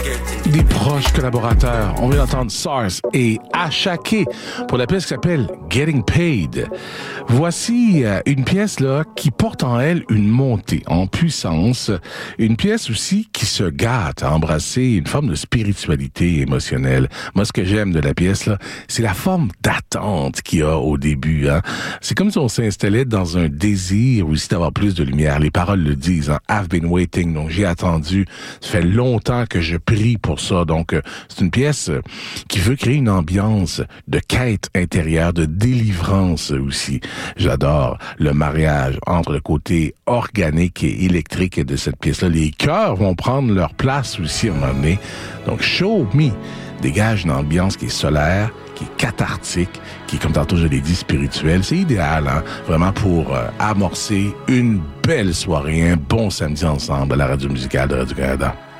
Des proches collaborateurs. On vient d'entendre SARS et Ashake pour la pièce qui s'appelle Getting Paid. Voici une pièce là qui porte en elle une montée en puissance. Une pièce aussi qui se gâte à embrasser une forme de spiritualité émotionnelle. Moi, ce que j'aime de la pièce là, c'est la forme d'attente qu'il y a au début. Hein. C'est comme si on s'installait dans un désir aussi d'avoir plus de lumière. Les paroles le disent. Hein. I've been waiting. Donc j'ai attendu. Ça fait longtemps que je prie pour ça. Donc, c'est une pièce qui veut créer une ambiance de quête intérieure, de délivrance aussi. J'adore le mariage entre le côté organique et électrique de cette pièce-là. Les chœurs vont prendre leur place aussi à un moment donné. Donc, Show Me dégage une ambiance qui est solaire, qui est cathartique, qui est, comme tantôt je l'ai dit, spirituelle. C'est idéal, hein, vraiment pour amorcer une belle soirée, un bon samedi ensemble à la radio musicale de Radio-Canada.